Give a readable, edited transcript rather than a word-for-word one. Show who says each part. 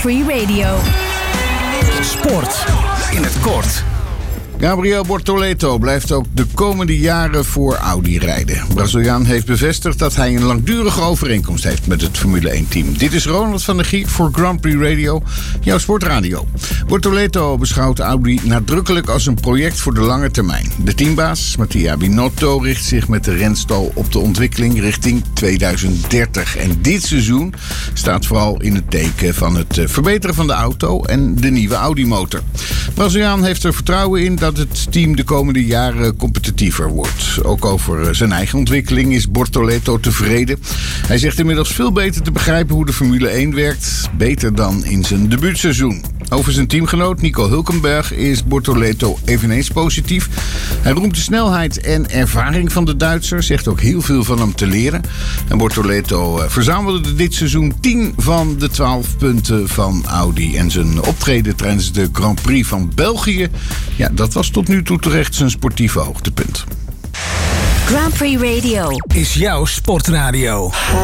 Speaker 1: Prix Radio.
Speaker 2: Sport in het kort.
Speaker 3: Gabriel Bortoleto blijft ook de komende jaren voor Audi rijden. De Braziliaan heeft bevestigd dat hij een langdurige overeenkomst heeft met het Formule 1-team. Dit is Ronald van der Gier voor Grand Prix Radio, jouw sportradio. Bortoleto beschouwt Audi nadrukkelijk als een project voor de lange termijn. De teambaas, Mattia Binotto, richt zich met de renstal op de ontwikkeling richting 2030. En dit seizoen staat vooral in het teken van het verbeteren van de auto en de nieuwe Audi-motor. De Braziliaan heeft er vertrouwen in dat het team de komende jaren competitiever wordt. Ook over zijn eigen ontwikkeling is Bortoleto tevreden. Hij zegt inmiddels veel beter te begrijpen hoe de Formule 1 werkt. Beter dan in zijn debuutseizoen. Over zijn teamgenoot Nico Hülkenberg is Bortoleto eveneens positief. Hij roemt de snelheid en ervaring van de Duitser. Zegt ook heel veel van hem te leren. En Bortoleto verzamelde dit seizoen 10 van de 12 punten van Audi. En zijn optreden tijdens de Grand Prix van België, ja, dat was tot nu toe terecht zijn sportieve hoogtepunt.
Speaker 1: Grand Prix Radio
Speaker 2: is jouw sportradio.